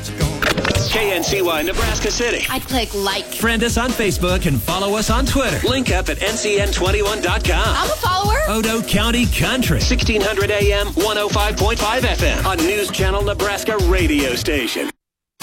KNCY Nebraska City. I click like. Friend us on Facebook and follow us on Twitter. Link up at ncn21.com. I'm a follower. Odo County Country. 1600 AM, 105.5 FM. On News Channel Nebraska radio station.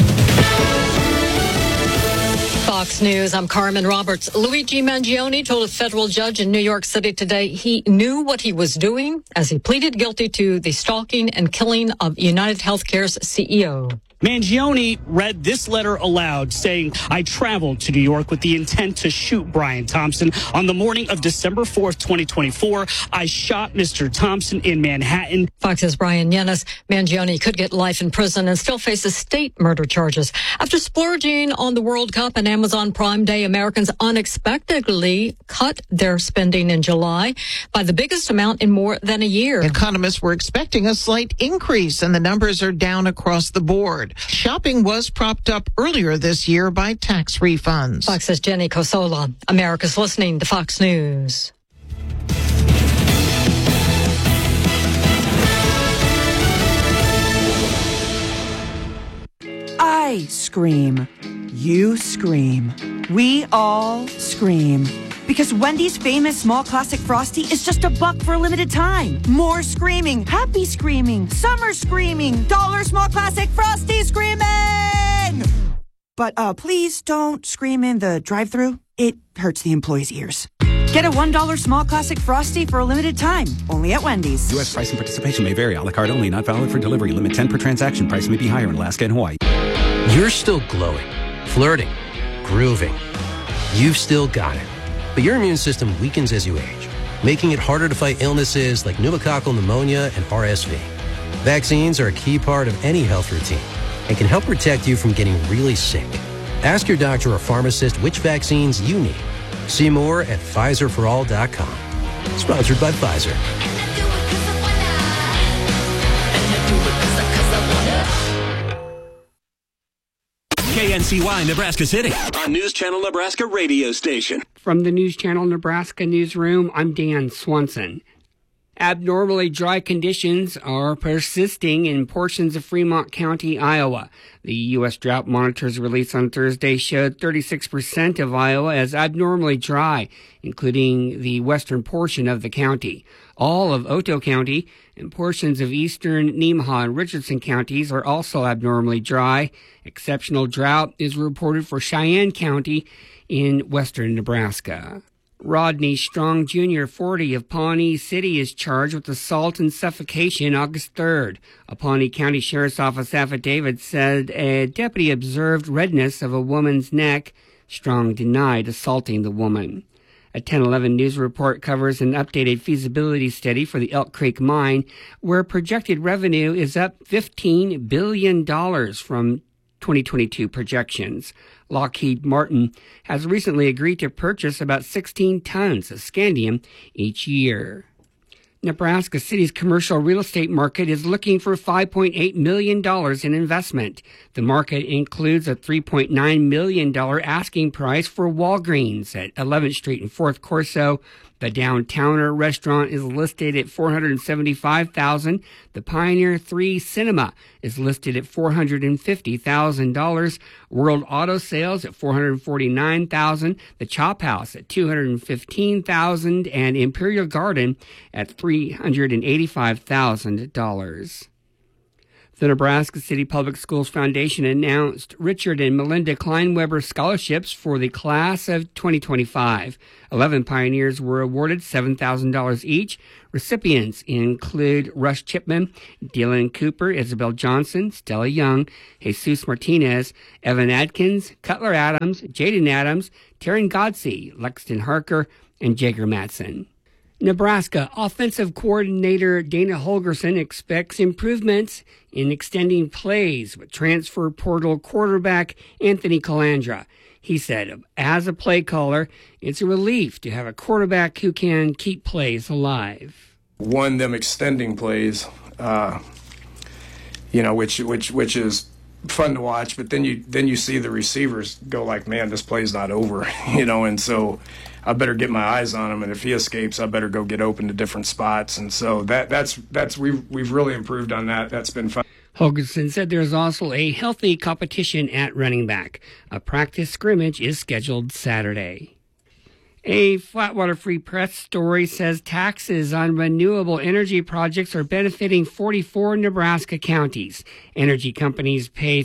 Fox News, I'm Carmen Roberts. Luigi Mangione told a federal judge in New York City today he knew what he was doing as he pleaded guilty to the stalking and killing of United Healthcare's CEO. Mangione read this letter aloud, saying, I traveled to New York with the intent to shoot Brian Thompson. On the morning of December 4th, 2024, I shot Mr. Thompson in Manhattan. Fox's Brian Yennis. Mangione could get life in prison and still faces state murder charges. After splurging on the World Cup and Amazon Prime Day, Americans unexpectedly cut their spending in July by the biggest amount in more than a year. Economists were expecting a slight increase, and the numbers are down across the board. Shopping was propped up earlier this year by tax refunds. Fox's Jenny Cosola. America's listening to Fox News. I scream. You scream. We all scream. Because Wendy's famous small classic Frosty is just $1 for a limited time. More screaming, happy screaming, summer screaming, dollar small classic Frosty screaming! But please don't scream in the drive-thru. It hurts the employees' ears. Get a $1 small classic Frosty for a limited time, only at Wendy's. U.S. price and participation may vary. A la carte only, not valid for delivery. Limit 10 per transaction. Price may be higher in Alaska and Hawaii. You're still glowing, flirting, grooving. You've still got it. But your immune system weakens as you age, making it harder to fight illnesses like pneumococcal pneumonia and RSV. Vaccines are a key part of any health routine and can help protect you from getting really sick. Ask your doctor or pharmacist which vaccines you need. See more at PfizerForAll.com. Sponsored by Pfizer. KNCY Nebraska City. On News Channel Nebraska radio station. From the News Channel Nebraska newsroom, I'm Dan Swanson. Abnormally dry conditions are persisting in portions of Fremont County, Iowa. The U.S. Drought Monitor's release on Thursday showed 36% of Iowa as abnormally dry, including the western portion of the county. All of Otto County and portions of eastern Nemaha and Richardson counties are also abnormally dry. Exceptional drought is reported for Cheyenne County in western Nebraska. Rodney Strong Jr., 40, of Pawnee City, is charged with assault and suffocation August 3rd. A Pawnee County Sheriff's Office affidavit said a deputy observed redness of a woman's neck. Strong denied assaulting the woman. A 1011 News report covers an updated feasibility study for the Elk Creek mine, where projected revenue is up $15 billion from 2022 projections. Lockheed Martin has recently agreed to purchase about 16 tons of scandium each year. Nebraska City's commercial real estate market is looking for $5.8 million in investment. The market includes a $3.9 million asking price for Walgreens at 11th Street and 4th Corso. The Downtowner restaurant is listed at $475,000. The Pioneer 3 Cinema is listed at $450,000. World Auto Sales at $449,000. The Chop House at $215,000, and Imperial Garden at $385,000. The Nebraska City Public Schools Foundation announced Richard and Melinda Kleinweber scholarships for the class of 2025. 11 pioneers were awarded $7,000 each. Recipients include Rush Chipman, Dylan Cooper, Isabel Johnson, Stella Young, Jesus Martinez, Evan Adkins, Cutler Adams, Jaden Adams, Taryn Godsey, Lexton Harker, and Jager Matson. Nebraska offensive coordinator Dana Holgerson expects improvements in extending plays with transfer portal quarterback Anthony Calandra. He said, as a play caller, it's a relief to have a quarterback who can keep plays alive. One, them extending plays, which is fun to watch, but then you see the receivers go like, man, this play's not over, and so I better get my eyes on him, and if he escapes, I better go get open to different spots. And so that's we've really improved on that. That's been fun. Hoganson said there's also a healthy competition at running back. A practice scrimmage is scheduled Saturday. A Flatwater Free Press story says taxes on renewable energy projects are benefiting 44 Nebraska counties. Energy companies pay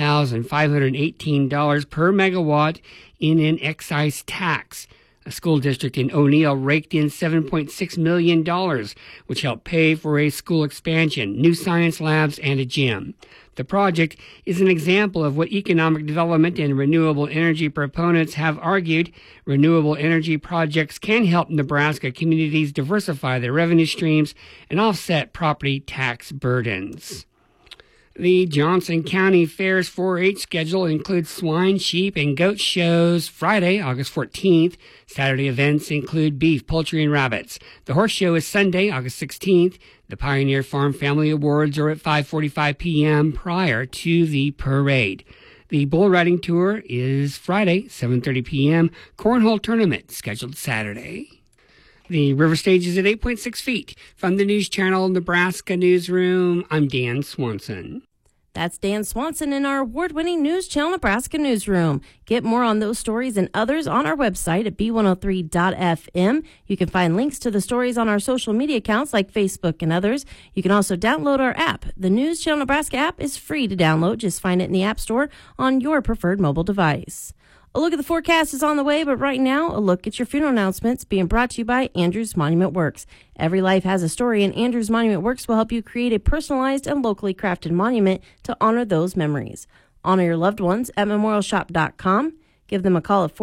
$3,518 per megawatt in an excise tax. A school district in O'Neill raked in $7.6 million, which helped pay for a school expansion, new science labs, and a gym. The project is an example of what economic development and renewable energy proponents have argued. Renewable energy projects can help Nebraska communities diversify their revenue streams and offset property tax burdens. The Johnson County Fair's 4-H schedule includes swine, sheep, and goat shows Friday, August 14th. Saturday events include beef, poultry, and rabbits. The horse show is Sunday, August 16th. The Pioneer Farm Family Awards are at 5:45 p.m. prior to the parade. The bull riding tour is Friday, 7:30 p.m. Cornhole tournament scheduled Saturday. The river stage is at 8.6 feet. From the News Channel Nebraska Newsroom, I'm Dan Swanson. That's Dan Swanson in our award-winning News Channel Nebraska Newsroom. Get more on those stories and others on our website at b103.fm. You can find links to the stories on our social media accounts like Facebook and others. You can also download our app. The News Channel Nebraska app is free to download. Just find it in the App Store on your preferred mobile device. A look at the forecast is on the way, but right now, a look at your funeral announcements being brought to you by Andrews Monument Works. Every life has a story, and Andrews Monument Works will help you create a personalized and locally crafted monument to honor those memories. Honor your loved ones at memorialshop.com. Give them a call at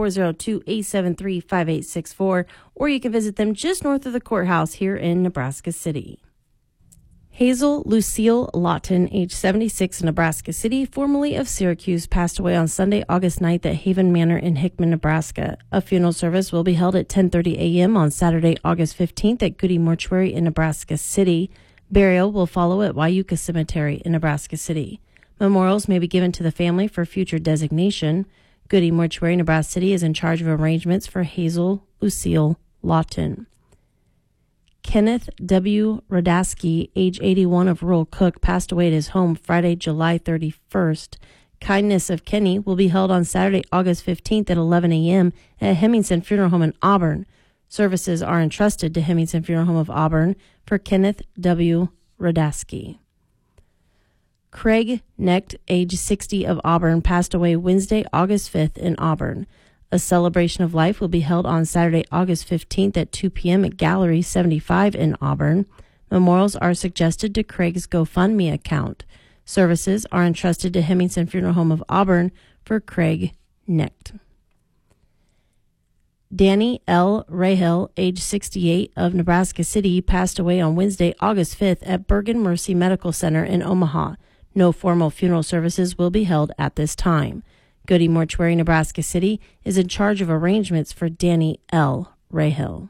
402-873-5864, or you can visit them just north of the courthouse here in Nebraska City. Hazel Lucille Lawton, age 76, in Nebraska City, formerly of Syracuse, passed away on Sunday, August 9th at Haven Manor in Hickman, Nebraska. A funeral service will be held at 10:30 a.m. on Saturday, August 15th at Goody Mortuary in Nebraska City. Burial will follow at Wyuka Cemetery in Nebraska City. Memorials may be given to the family for future designation. Goody Mortuary, Nebraska City, is in charge of arrangements for Hazel Lucille Lawton. Kenneth W. Rodaski, age 81, of rural Cook, passed away at his home Friday, July 31st. Kindness of Kenny will be held on Saturday, August 15th at 11 a.m. at Hemmingson Funeral Home in Auburn. Services are entrusted to Hemmingson Funeral Home of Auburn for Kenneth W. Rodaski. Craig Necht, age 60, of Auburn, passed away Wednesday, August 5th in Auburn. A celebration of life will be held on Saturday, August 15th at 2 p.m. at Gallery 75 in Auburn. Memorials are suggested to Craig's GoFundMe account. Services are entrusted to Hemmingson Funeral Home of Auburn for Craig Necht. Danny L. Rahel, age 68, of Nebraska City, passed away on Wednesday, August 5th at Bergen Mercy Medical Center in Omaha. No formal funeral services will be held at this time. Goody Mortuary, Nebraska City, is in charge of arrangements for Danny L. Rahel.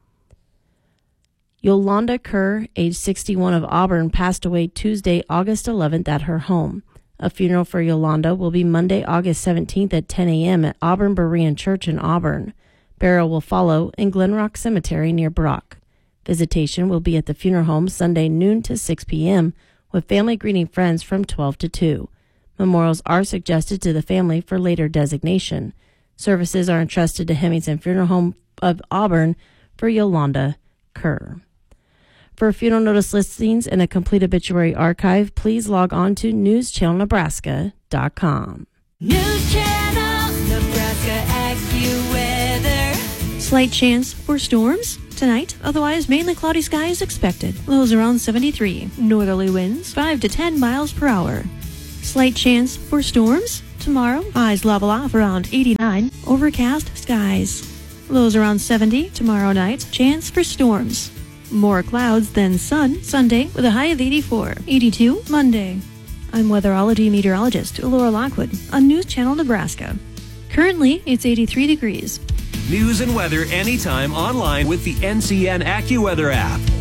Yolanda Kerr, age 61, of Auburn, passed away Tuesday, August 11th at her home. A funeral for Yolanda will be Monday, August 17th at 10 a.m. at Auburn Berean Church in Auburn. Burial will follow in Glen Rock Cemetery near Brock. Visitation will be at the funeral home Sunday noon to 6 p.m. with family greeting friends from 12 to 2. Memorials are suggested to the family for later designation. Services are entrusted to Hemmingson Funeral Home of Auburn for Yolanda Kerr. For funeral notice listings and a complete obituary archive, please log on to newschannelnebraska.com. News Channel Nebraska AccuWeather. Slight chance for storms tonight, otherwise mainly cloudy skies expected. Lows around 73. Northerly winds 5 to 10 miles per hour. Slight chance for storms tomorrow. Highs level off around 89. Overcast skies. Lows around 70 tomorrow night. Chance for storms. More clouds than sun Sunday with a high of 84. 82 Monday. I'm weatherology meteorologist Laura Lockwood on News Channel Nebraska. Currently, it's 83 degrees. News and weather anytime online with the NCN AccuWeather app.